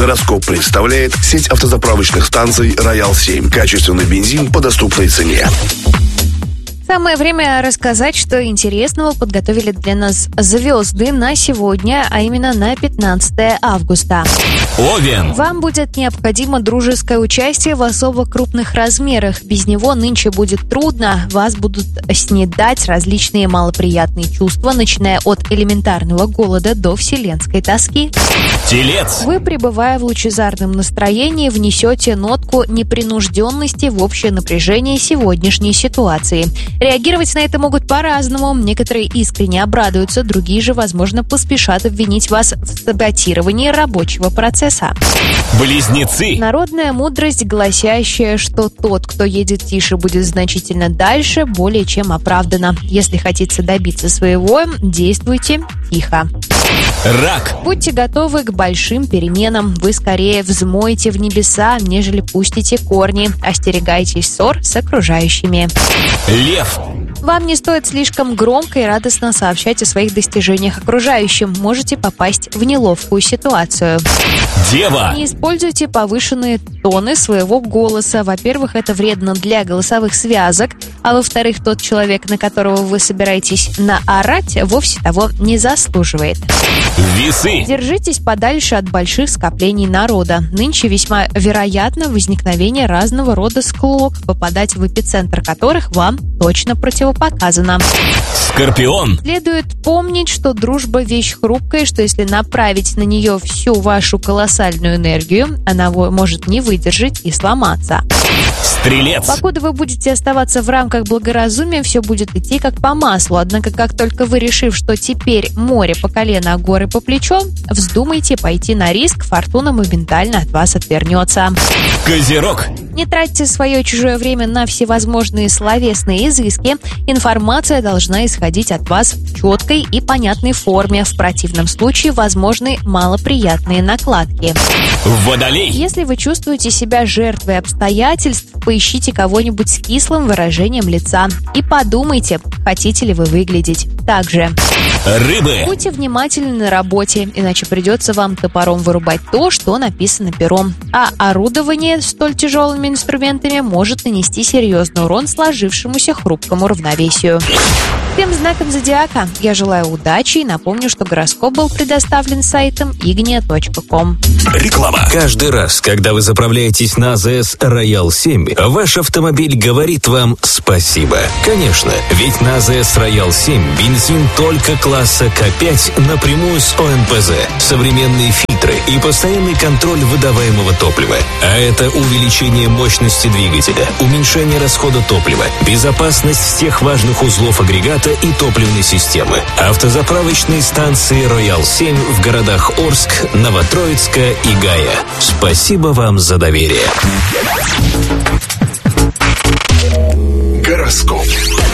Гороскоп представляет сеть автозаправочных станций «Роял-7». Качественный бензин по доступной цене. Самое время рассказать, что интересного подготовили для нас звезды на сегодня, а именно на 15 августа. Овен. Вам будет необходимо дружеское участие в особо крупных размерах. Без него нынче будет трудно. Вас будут снедать различные малоприятные чувства, начиная от элементарного голода до вселенской тоски. Телец. Вы, пребывая в лучезарном настроении, внесете нотку непринужденности в общее напряжение сегодняшней ситуации. Реагировать на это могут по-разному. Некоторые искренне обрадуются, другие же, возможно, поспешат обвинить вас в саботировании рабочего процесса. Близнецы. Народная мудрость, гласящая, что тот, кто едет тише, будет значительно дальше, более чем оправдана. Если хотите добиться своего, действуйте тихо. Рак. Будьте готовы к большим переменам. Вы скорее взмоете в небеса, нежели пустите корни. Остерегайтесь ссор с окружающими. Лев. Вам не стоит слишком громко и радостно сообщать о своих достижениях окружающим. Можете попасть в неловкую ситуацию. Дева. Не используйте повышенные тоны своего голоса. Во-первых, это вредно для голосовых связок, а во-вторых, тот человек, на которого вы собираетесь наорать, вовсе того не заслуживает. Весы. Держитесь подальше от больших скоплений народа. Нынче весьма вероятно возникновение разного рода склок, попадать в эпицентр которых вам точно противопоказано. Скорпион. Следует помнить, что дружба – вещь хрупкая, что если направить на нее всю вашу колоссальную энергию, она может не выдержать и сломаться. Стрелец. Покуда вы будете оставаться в рамках благоразумия, все будет идти как по маслу. Однако, как только вы, решив, что теперь море по колено, а горы по плечо, вздумайте пойти на риск, фортуна моментально от вас отвернется. Козерог. Не тратьте свое и чужое время на всевозможные словесные изыски. Информация должна исходить от вас в четкой и понятной форме. В противном случае возможны малоприятные накладки. Водолей. Если вы чувствуете себя жертвой обстоятельств, поищите кого-нибудь с кислым выражением лица и подумайте, хотите ли вы выглядеть так же. Рыбы. Будьте внимательны на работе, иначе придется вам топором вырубать то, что написано пером. А орудование столь тяжелыми инструментами может нанести серьезный урон сложившемуся хрупкому равновесию. Всем знаком зодиака я желаю удачи и напомню, что гороскоп был предоставлен сайтом ignia.com. Реклама. Каждый раз, когда вы заправляетесь на АЗС «Роял-7», ваш автомобиль говорит вам спасибо. Конечно, ведь на АЗС «Роял-7» бензин только класса К5 напрямую с ОНПЗ, современные фильтры и постоянный контроль выдаваемого топлива. А это увеличение мощности двигателя, уменьшение расхода топлива, безопасность всех важных узлов агрегата и топливной системы. Автозаправочные станции «Роял-7» в городах Орск, Новотроицка и Гая. Спасибо вам за доверие. Гороскоп.